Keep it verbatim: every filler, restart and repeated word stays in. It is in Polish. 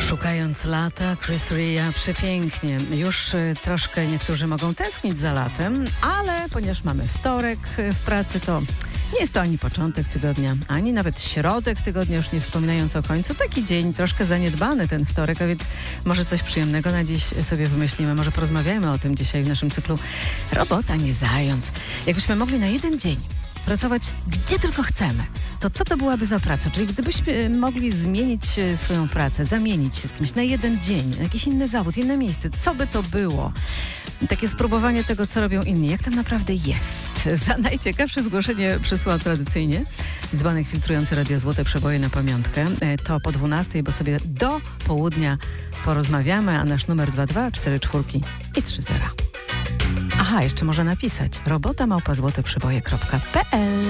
Szukając lata, Chris Rea, przepięknie. Już y, troszkę niektórzy mogą tęsknić za latem, ale ponieważ mamy wtorek w pracy, to nie jest to ani początek tygodnia, ani nawet środek tygodnia, już nie wspominając o końcu. Taki dzień troszkę zaniedbany ten wtorek, a więc może coś przyjemnego na dziś sobie wymyślimy. Może porozmawiajmy o tym dzisiaj w naszym cyklu Robota, nie zając. Jakbyśmy mogli na jeden dzień pracować gdzie tylko chcemy, to co to byłaby za praca? Czyli gdybyśmy mogli zmienić swoją pracę, zamienić się z kimś na jeden dzień, na jakiś inny zawód, inne miejsce, co by to było? Takie spróbowanie tego, co robią inni. Jak tam naprawdę jest? Za najciekawsze zgłoszenie przysłał tradycyjnie dzbanek filtrujący Radio Złote Przeboje na pamiątkę. To po dwunastej, bo sobie do południa porozmawiamy, a nasz numer dwa dwa cztery cztery i trzy zero. Aha, jeszcze może napisać robota małpa złote przeboje kropka p l.